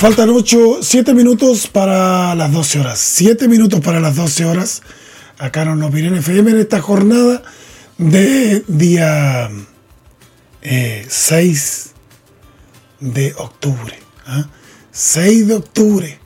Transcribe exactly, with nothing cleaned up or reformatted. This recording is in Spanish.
Faltan ocho, siete minutos para las doce horas. siete minutos para las doce horas. Acá en Hornopiren F M en esta jornada de día eh, seis de octubre. ¿eh? seis de octubre.